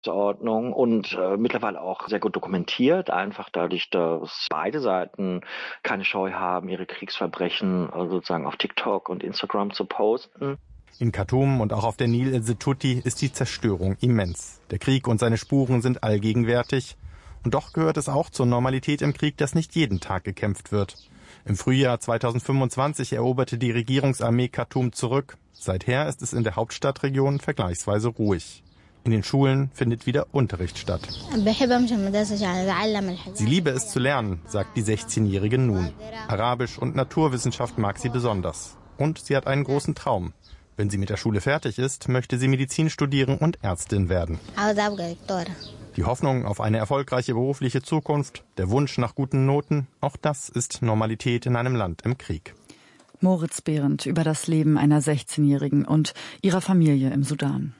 Ordnung und mittlerweile auch sehr gut dokumentiert, einfach dadurch, dass beide Seiten keine Scheu haben, ihre Kriegsverbrechen sozusagen auf TikTok und Instagram zu posten. In Khartoum und auch auf der Nil-Insel Tuti ist die Zerstörung immens. Der Krieg und seine Spuren sind allgegenwärtig. Und doch gehört es auch zur Normalität im Krieg, dass nicht jeden Tag gekämpft wird. Im Frühjahr 2025 eroberte die Regierungsarmee Khartoum zurück. Seither ist es in der Hauptstadtregion vergleichsweise ruhig. In den Schulen findet wieder Unterricht statt. Sie liebe es zu lernen, sagt die 16-jährige Nun. Arabisch und Naturwissenschaft mag sie besonders. Und sie hat einen großen Traum. Wenn sie mit der Schule fertig ist, möchte sie Medizin studieren und Ärztin werden. Die Hoffnung auf eine erfolgreiche berufliche Zukunft, der Wunsch nach guten Noten, auch das ist Normalität in einem Land im Krieg. Moritz Behrendt über das Leben einer 16-Jährigen und ihrer Familie im Sudan.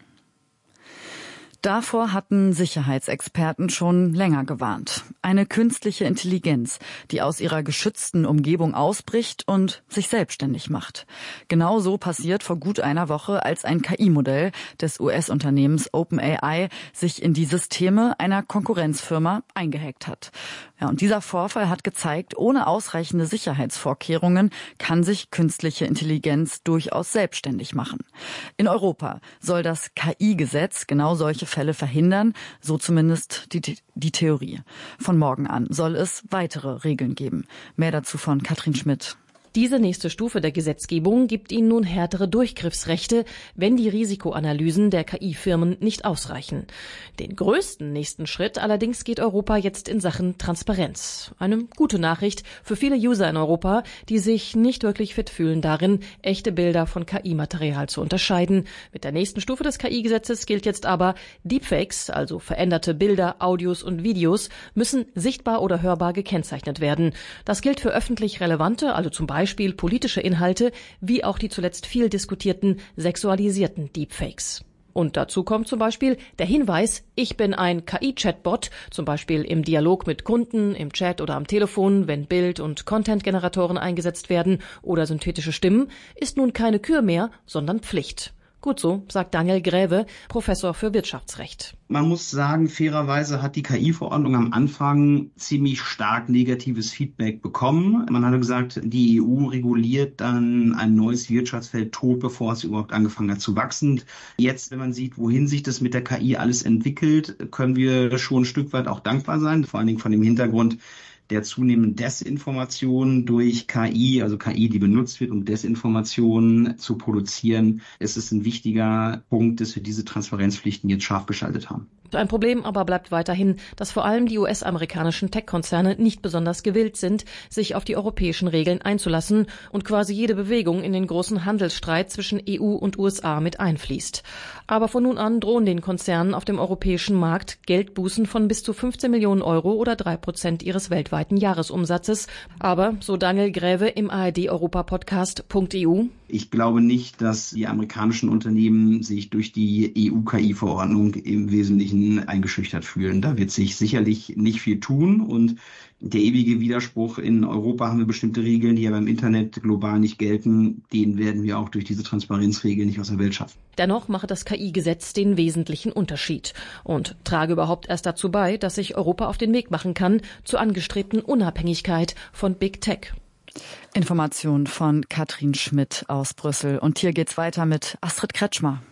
Davor hatten Sicherheitsexperten schon länger gewarnt. Eine künstliche Intelligenz, die aus ihrer geschützten Umgebung ausbricht und sich selbstständig macht. Genau so passiert vor gut einer Woche, als ein KI-Modell des US-Unternehmens OpenAI sich in die Systeme einer Konkurrenzfirma eingehackt hat. Ja, und dieser Vorfall hat gezeigt, ohne ausreichende Sicherheitsvorkehrungen kann sich künstliche Intelligenz durchaus selbstständig machen. In Europa soll das KI-Gesetz genau solche Fälle verhindern, so zumindest die Theorie. Von morgen an soll es weitere Regeln geben. Mehr dazu von Katrin Schmidt. Diese nächste Stufe der Gesetzgebung gibt ihnen nun härtere Durchgriffsrechte, wenn die Risikoanalysen der KI-Firmen nicht ausreichen. Den größten nächsten Schritt allerdings geht Europa jetzt in Sachen Transparenz. Eine gute Nachricht für viele User in Europa, die sich nicht wirklich fit fühlen darin, echte Bilder von KI-Material zu unterscheiden. Mit der nächsten Stufe des KI-Gesetzes gilt jetzt aber, Deepfakes, also veränderte Bilder, Audios und Videos, müssen sichtbar oder hörbar gekennzeichnet werden. Das gilt für öffentlich relevante, also zum Beispiel politische Inhalte, wie auch die zuletzt viel diskutierten sexualisierten Deepfakes. Und dazu kommt zum Beispiel der Hinweis, ich bin ein KI-Chatbot, zum Beispiel im Dialog mit Kunden, im Chat oder am Telefon, wenn Bild- und Content-Generatoren eingesetzt werden oder synthetische Stimmen, ist nun keine Kür mehr, sondern Pflicht. Gut so, sagt Daniel Gräve, Professor für Wirtschaftsrecht. Man muss sagen, fairerweise hat die KI-Verordnung am Anfang ziemlich stark negatives Feedback bekommen. Man hatte gesagt, die EU reguliert dann ein neues Wirtschaftsfeld tot, bevor es überhaupt angefangen hat zu wachsen. Jetzt, wenn man sieht, wohin sich das mit der KI alles entwickelt, können wir schon ein Stück weit auch dankbar sein, vor allen Dingen von dem Hintergrund der zunehmenden Desinformation durch KI, also KI, die benutzt wird, um Desinformation zu produzieren, ist es ein wichtiger Punkt, dass wir diese Transparenzpflichten jetzt scharf geschaltet haben. Ein Problem aber bleibt weiterhin, dass vor allem die US-amerikanischen Tech-Konzerne nicht besonders gewillt sind, sich auf die europäischen Regeln einzulassen und quasi jede Bewegung in den großen Handelsstreit zwischen EU und USA mit einfließt. Aber von nun an drohen den Konzernen auf dem europäischen Markt Geldbußen von bis zu 15 Millionen Euro oder 3% ihres weltweiten Jahresumsatzes. Aber, so Daniel Gräve im ARD-Europa-Podcast .eu, ich glaube nicht, dass die amerikanischen Unternehmen sich durch die EU-KI-Verordnung im Wesentlichen eingeschüchtert fühlen. Da wird sich sicherlich nicht viel tun und der ewige Widerspruch, in Europa haben wir bestimmte Regeln, die aber im Internet global nicht gelten, den werden wir auch durch diese Transparenzregeln nicht aus der Welt schaffen. Dennoch mache das KI-Gesetz den wesentlichen Unterschied und trage überhaupt erst dazu bei, dass sich Europa auf den Weg machen kann zur angestrebten Unabhängigkeit von Big Tech. Information von Katrin Schmidt aus Brüssel. Und hier geht's weiter mit Astrid Kretschmer.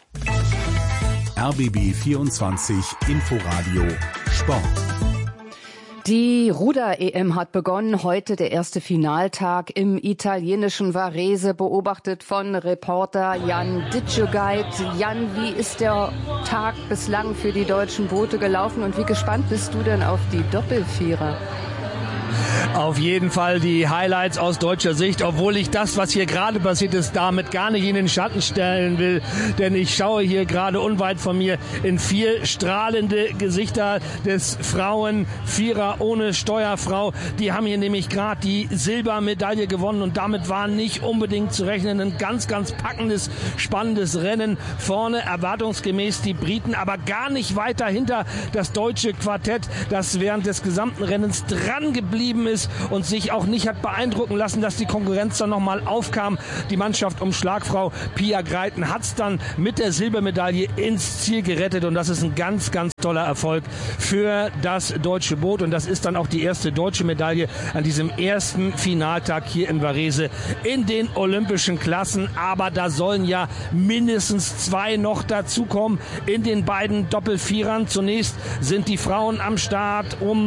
RBB 24 Inforadio Sport. Die Ruder-EM hat begonnen. Heute der erste Finaltag im italienischen Varese, beobachtet von Reporter Jan Ditschegeit. Jan, wie ist der Tag bislang für die deutschen Boote gelaufen und wie gespannt bist du denn auf die Doppelvierer? Auf jeden Fall die Highlights aus deutscher Sicht, obwohl ich das, was hier gerade passiert ist, damit gar nicht in den Schatten stellen will. Denn ich schaue hier gerade unweit von mir in 4 strahlende Gesichter des Frauenvierer ohne Steuerfrau. Die haben hier nämlich gerade die Silbermedaille gewonnen und damit war nicht unbedingt zu rechnen. Ein ganz, ganz packendes, spannendes Rennen. Vorne erwartungsgemäß die Briten, aber gar nicht weiter hinter das deutsche Quartett, das während des gesamten Rennens dran geblieben ist ist und sich auch nicht hat beeindrucken lassen, dass die Konkurrenz dann nochmal aufkam. Die Mannschaft um Schlagfrau Pia Greiten hat es dann mit der Silbermedaille ins Ziel gerettet und das ist ein ganz, ganz toller Erfolg für das deutsche Boot und das ist dann auch die erste deutsche Medaille an diesem ersten Finaltag hier in Varese in den olympischen Klassen. Aber da sollen ja mindestens 2 noch dazukommen in den beiden Doppelvierern. Zunächst sind die Frauen am Start um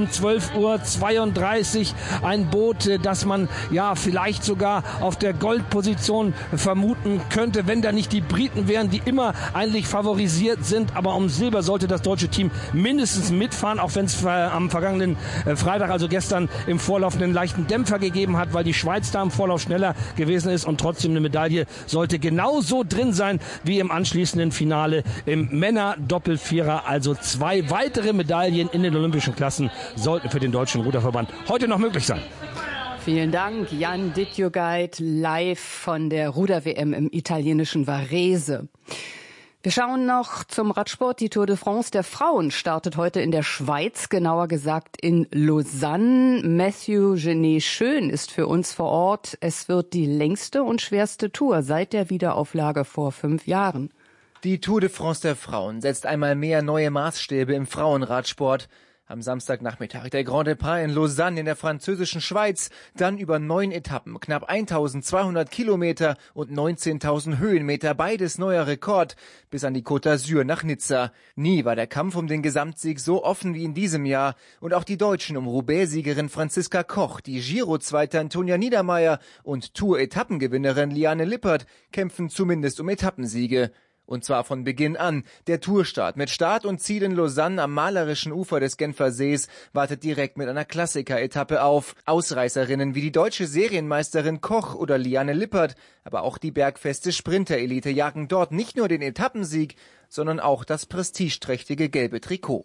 12:32 Uhr. Ein Boot, das man ja vielleicht sogar auf der Goldposition vermuten könnte, wenn da nicht die Briten wären, die immer eigentlich favorisiert sind. Aber um Silber sollte das deutsche Team mindestens mitfahren, auch wenn es am vergangenen Freitag, also gestern, im Vorlauf einen leichten Dämpfer gegeben hat, weil die Schweiz da im Vorlauf schneller gewesen ist und trotzdem eine Medaille sollte genauso drin sein wie im anschließenden Finale im Männer-Doppelvierer. Also 2 weitere Medaillen in den olympischen Klassen sollten für den Deutschen Ruderverband heute noch möglich sein. Vielen Dank, Jan Ditjugait, live von der Ruder-WM im italienischen Varese. Wir schauen noch zum Radsport. Die Tour de France der Frauen startet heute in der Schweiz, genauer gesagt in Lausanne. Mathieu Genet-Schön ist für uns vor Ort. Es wird die längste und schwerste Tour seit der Wiederauflage vor 5 Jahren. Die Tour de France der Frauen setzt einmal mehr neue Maßstäbe im Frauenradsport. Am Samstagnachmittag der Grand Départ in Lausanne in der französischen Schweiz, dann über 9 Etappen, knapp 1200 Kilometer und 19.000 Höhenmeter, beides neuer Rekord, bis an die Côte d'Azur nach Nizza. Nie war der Kampf um den Gesamtsieg so offen wie in diesem Jahr und auch die Deutschen um Roubaix-Siegerin Franziska Koch, die Giro-Zweite Antonia Niedermeyer und Tour-Etappengewinnerin Liane Lippert kämpfen zumindest um Etappensiege. Und zwar von Beginn an. Der Tourstart mit Start und Ziel in Lausanne am malerischen Ufer des Genfer Sees wartet direkt mit einer Klassiker-Etappe auf. Ausreißerinnen wie die deutsche Serienmeisterin Koch oder Liane Lippert, aber auch die bergfeste Sprinter-Elite jagen dort nicht nur den Etappensieg, sondern auch das prestigeträchtige gelbe Trikot.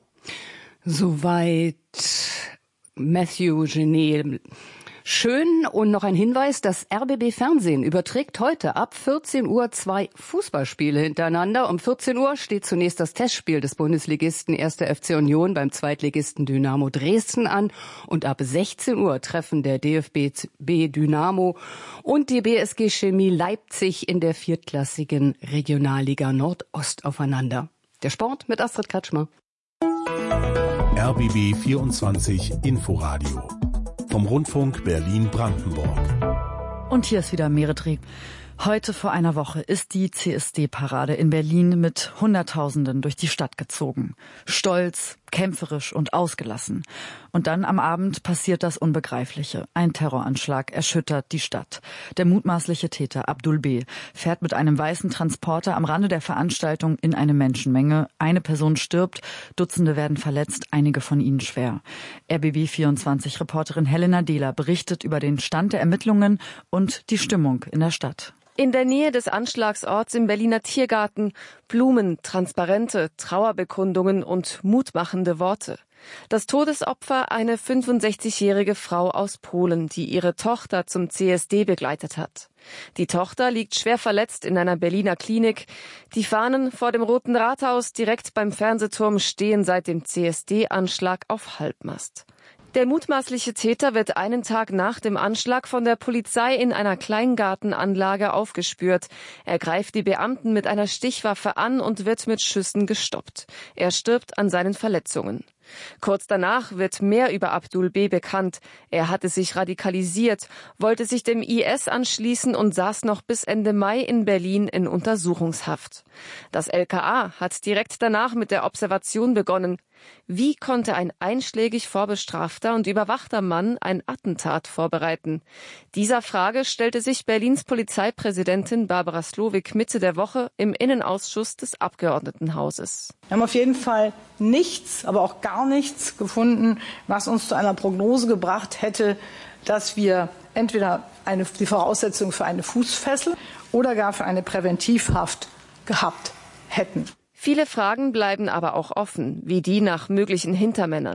Soweit Mathieu Genet. Schön und noch ein Hinweis, das RBB Fernsehen überträgt heute ab 14 Uhr 2 Fußballspiele hintereinander. Um 14 Uhr steht zunächst das Testspiel des Bundesligisten 1. FC Union beim Zweitligisten Dynamo Dresden an und ab 16 Uhr treffen der DFB Dynamo und die BSG Chemie Leipzig in der 4. Regionalliga Nordost aufeinander. Der Sport mit Astrid Kretschmer. RBB 24 Inforadio vom Rundfunk Berlin-Brandenburg. Und hier ist wieder Meretrik. Heute vor einer Woche ist die CSD-Parade in Berlin mit Hunderttausenden durch die Stadt gezogen. Stolz, kämpferisch und ausgelassen. Und dann am Abend passiert das Unbegreifliche. Ein Terroranschlag erschüttert die Stadt. Der mutmaßliche Täter Abdul B. fährt mit einem weißen Transporter am Rande der Veranstaltung in eine Menschenmenge. Eine Person stirbt, Dutzende werden verletzt, einige von ihnen schwer. RBB24-Reporterin Helena Dehler berichtet über den Stand der Ermittlungen und die Stimmung in der Stadt. In der Nähe des Anschlagsorts im Berliner Tiergarten Blumen, Transparente, Trauerbekundungen und mutmachende Worte. Das Todesopfer eine 65-jährige Frau aus Polen, die ihre Tochter zum CSD begleitet hat. Die Tochter liegt schwer verletzt in einer Berliner Klinik. Die Fahnen vor dem Roten Rathaus direkt beim Fernsehturm stehen seit dem CSD-Anschlag auf Halbmast. Der mutmaßliche Täter wird einen Tag nach dem Anschlag von der Polizei in einer Kleingartenanlage aufgespürt. Er greift die Beamten mit einer Stichwaffe an und wird mit Schüssen gestoppt. Er stirbt an seinen Verletzungen. Kurz danach wird mehr über Abdul B. bekannt. Er hatte sich radikalisiert, wollte sich dem IS anschließen und saß noch bis Ende Mai in Berlin in Untersuchungshaft. Das LKA hat direkt danach mit der Observation begonnen. Wie konnte ein einschlägig vorbestrafter und überwachter Mann ein Attentat vorbereiten? Dieser Frage stellte sich Berlins Polizeipräsidentin Barbara Slowik Mitte der Woche im Innenausschuss des Abgeordnetenhauses. Wir haben auf jeden Fall nichts, aber auch gar nichts gefunden, was uns zu einer Prognose gebracht hätte, dass wir entweder die Voraussetzung für eine Fußfessel oder gar für eine Präventivhaft gehabt hätten. Viele Fragen bleiben aber auch offen, wie die nach möglichen Hintermännern.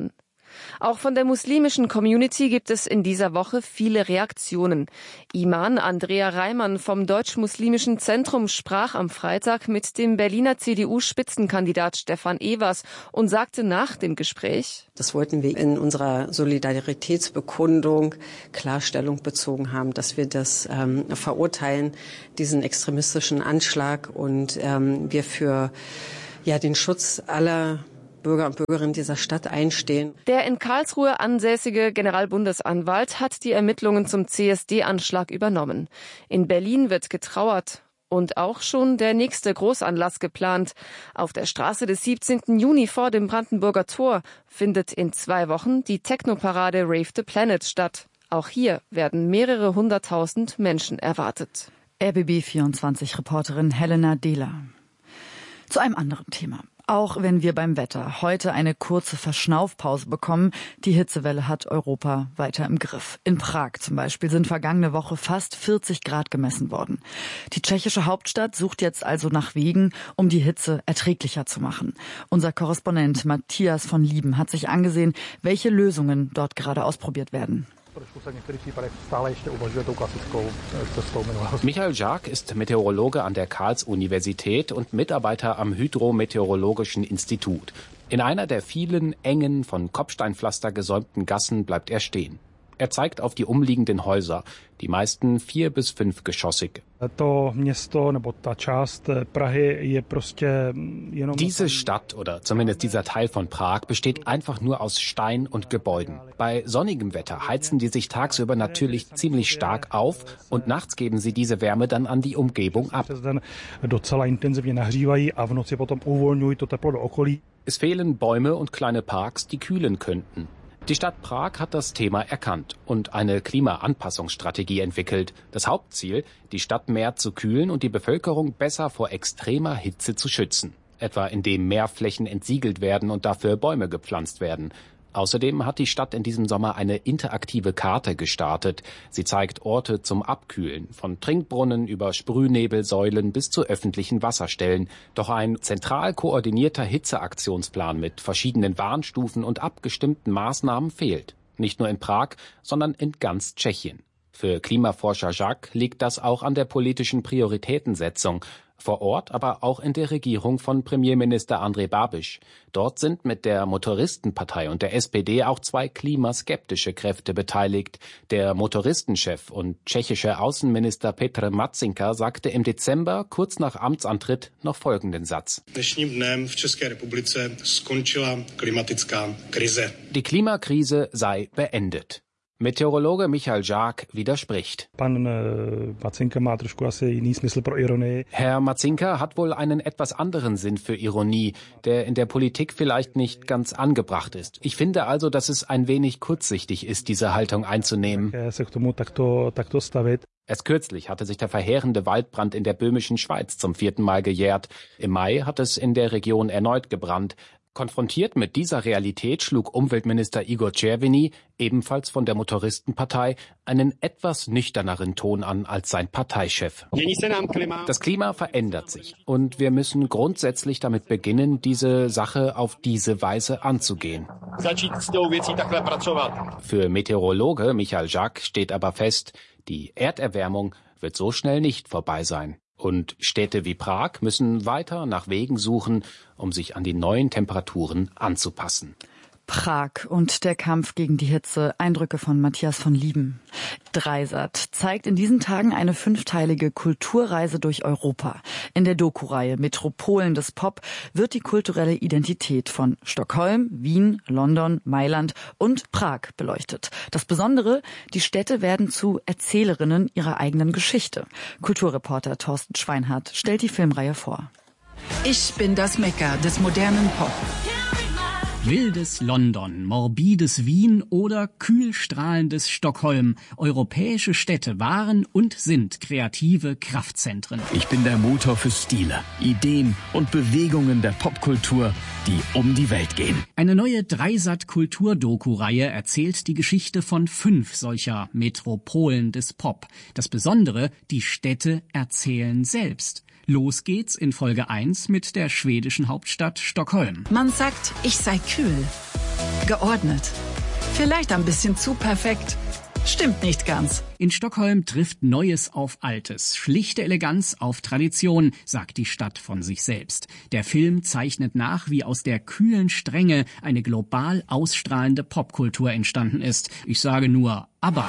Auch von der muslimischen Community gibt es in dieser Woche viele Reaktionen. Imam Andrea Reimann vom Deutsch-Muslimischen Zentrum sprach am Freitag mit dem Berliner CDU-Spitzenkandidat Stefan Evers und sagte nach dem Gespräch: Das wollten wir in unserer Solidaritätsbekundung Klarstellung bezogen haben, dass wir das verurteilen, diesen extremistischen Anschlag, und wir für den Schutz aller Bürger und Bürgerinnen dieser Stadt einstehen. Der in Karlsruhe ansässige Generalbundesanwalt hat die Ermittlungen zum CSD-Anschlag übernommen. In Berlin wird getrauert und auch schon der nächste Großanlass geplant. Auf der Straße des 17. Juni vor dem Brandenburger Tor findet in 2 Wochen die Technoparade Rave the Planet statt. Auch hier werden mehrere 100.000 Menschen erwartet. RBB24-Reporterin Helena Dehler. Zu einem anderen Thema. Auch wenn wir beim Wetter heute eine kurze Verschnaufpause bekommen, die Hitzewelle hat Europa weiter im Griff. In Prag zum Beispiel sind vergangene Woche fast 40 Grad gemessen worden. Die tschechische Hauptstadt sucht jetzt also nach Wegen, um die Hitze erträglicher zu machen. Unser Korrespondent Matthias von Lieben hat sich angesehen, welche Lösungen dort gerade ausprobiert werden. Michael Žák ist Meteorologe an der Karls-Universität und Mitarbeiter am Hydrometeorologischen Institut. In einer der vielen engen, von Kopfsteinpflaster gesäumten Gassen bleibt er stehen. Er zeigt auf die umliegenden Häuser, die meisten 4- bis 5-geschossig. Diese Stadt oder zumindest dieser Teil von Prag besteht einfach nur aus Stein und Gebäuden. Bei sonnigem Wetter heizen die sich tagsüber natürlich ziemlich stark auf und nachts geben sie diese Wärme dann an die Umgebung ab. Es fehlen Bäume und kleine Parks, die kühlen könnten. Die Stadt Prag hat das Thema erkannt und eine Klimaanpassungsstrategie entwickelt. Das Hauptziel, die Stadt mehr zu kühlen und die Bevölkerung besser vor extremer Hitze zu schützen. Etwa indem mehr Flächen entsiegelt werden und dafür Bäume gepflanzt werden. Außerdem hat die Stadt in diesem Sommer eine interaktive Karte gestartet. Sie zeigt Orte zum Abkühlen, von Trinkbrunnen über Sprühnebelsäulen bis zu öffentlichen Wasserstellen. Doch ein zentral koordinierter Hitzeaktionsplan mit verschiedenen Warnstufen und abgestimmten Maßnahmen fehlt. Nicht nur in Prag, sondern in ganz Tschechien. Für Klimaforscher Žák liegt das auch an der politischen Prioritätensetzung. Vor Ort, aber auch in der Regierung von Premierminister Andrej Babiš. Dort sind mit der Motoristenpartei und der SPD auch 2 klimaskeptische Kräfte beteiligt. Der Motoristenchef und tschechische Außenminister Petr Matzinka sagte im Dezember, kurz nach Amtsantritt, noch folgenden Satz. Die Klimakrise sei beendet. Meteorologe Michael Žák widerspricht. Herr Matzinka hat wohl einen etwas anderen Sinn für Ironie, der in der Politik vielleicht nicht ganz angebracht ist. Ich finde also, dass es ein wenig kurzsichtig ist, diese Haltung einzunehmen. Erst kürzlich hatte sich der verheerende Waldbrand in der böhmischen Schweiz zum 4. Mal gejährt. Im Mai hat es in der Region erneut gebrannt. Konfrontiert mit dieser Realität schlug Umweltminister Igor Červený, ebenfalls von der Motoristenpartei, einen etwas nüchterneren Ton an als sein Parteichef. Das Klima verändert sich und wir müssen grundsätzlich damit beginnen, diese Sache auf diese Weise anzugehen. Für Meteorologe Michael Žák steht aber fest, die Erderwärmung wird so schnell nicht vorbei sein. Und Städte wie Prag müssen weiter nach Wegen suchen, um sich an die neuen Temperaturen anzupassen. Prag und der Kampf gegen die Hitze. Eindrücke von Matthias von Lieben. Dreisat zeigt in diesen Tagen eine 5-teilige Kulturreise durch Europa. In der Doku-Reihe Metropolen des Pop wird die kulturelle Identität von Stockholm, Wien, London, Mailand und Prag beleuchtet. Das Besondere, die Städte werden zu Erzählerinnen ihrer eigenen Geschichte. Kulturreporter Thorsten Schweinhardt stellt die Filmreihe vor. Ich bin das Mekka des modernen Pop. Wildes London, morbides Wien oder kühlstrahlendes Stockholm. Europäische Städte waren und sind kreative Kraftzentren. Ich bin der Motor für Stile, Ideen und Bewegungen der Popkultur, die um die Welt gehen. Eine neue Dreisat-Kultur-Doku-Reihe erzählt die Geschichte von 5 solcher Metropolen des Pop. Das Besondere, die Städte erzählen selbst. Los geht's in Folge 1 mit der schwedischen Hauptstadt Stockholm. Man sagt, ich sei kühl. Geordnet. Vielleicht ein bisschen zu perfekt. Stimmt nicht ganz. In Stockholm trifft Neues auf Altes, schlichte Eleganz auf Tradition, sagt die Stadt von sich selbst. Der Film zeichnet nach, wie aus der kühlen Strenge eine global ausstrahlende Popkultur entstanden ist. Ich sage nur ABBA.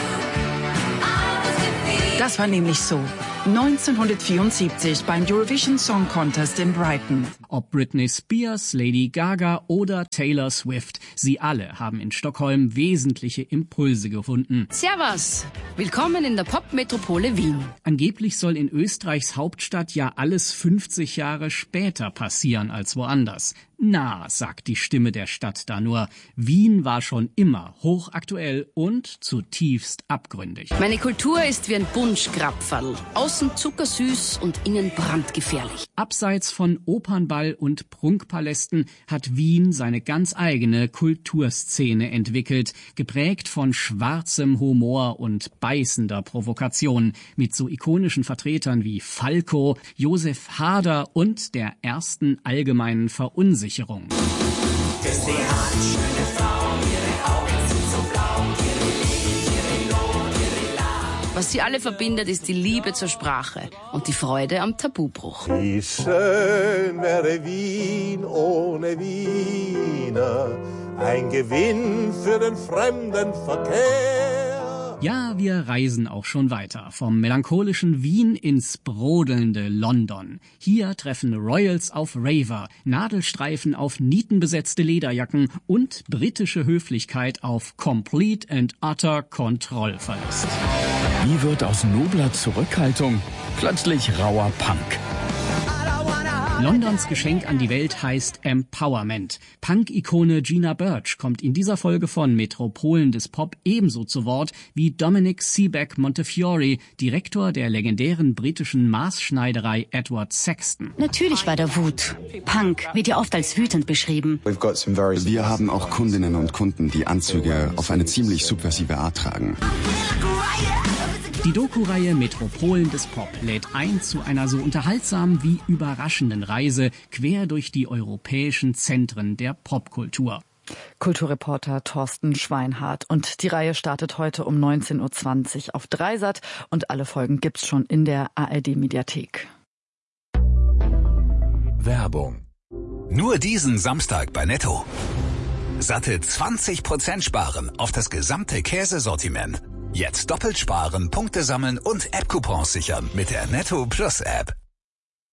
Das war nämlich so. 1974 beim Eurovision Song Contest in Brighton. Ob Britney Spears, Lady Gaga oder Taylor Swift, sie alle haben in Stockholm wesentliche Impulse gefunden. Servus, willkommen in der Popmetropole Wien. Angeblich soll in Österreichs Hauptstadt ja alles 50 Jahre später passieren als woanders. Na, sagt die Stimme der Stadt da nur, Wien war schon immer hochaktuell und zutiefst abgründig. Meine Kultur ist wie ein Punschkrapferl. Außen zuckersüß und innen brandgefährlich. Abseits von Opernball und Prunkpalästen hat Wien seine ganz eigene Kulturszene entwickelt, geprägt von schwarzem Humor und beißender Provokation, mit so ikonischen Vertretern wie Falco, Josef Hader und der ersten allgemeinen Verunsicherung. Was sie alle verbindet, ist die Liebe zur Sprache und die Freude am Tabubruch. Wie schön wäre Wien ohne Wiener, ein Gewinn für den Fremdenverkehr. Ja, wir reisen auch schon weiter, vom melancholischen Wien ins brodelnde London. Hier treffen Royals auf Raver, Nadelstreifen auf nietenbesetzte Lederjacken und britische Höflichkeit auf Complete and Utter Kontrollverlust. Wie wird aus nobler Zurückhaltung plötzlich rauer Punk? Londons Geschenk an die Welt heißt Empowerment. Punk-Ikone Gina Birch kommt in dieser Folge von Metropolen des Pop ebenso zu Wort wie Dominic Seaback Montefiore, Direktor der legendären britischen Maßschneiderei Edward Sexton. Natürlich war der Wut. Punk wird ja oft als wütend beschrieben. Wir haben auch Kundinnen und Kunden, die Anzüge auf eine ziemlich subversive Art tragen. Die Doku-Reihe Metropolen des Pop lädt ein zu einer so unterhaltsamen wie überraschenden Reise quer durch die europäischen Zentren der Popkultur. Kulturreporter Thorsten Schweinhardt. Und die Reihe startet heute um 19.20 Uhr auf Dreisat und alle Folgen gibt's schon in der ARD-Mediathek. Werbung. Nur diesen Samstag bei Netto. Satte 20% sparen auf das gesamte Käsesortiment. Jetzt doppelt sparen, Punkte sammeln und App-Coupons sichern mit der Netto Plus App.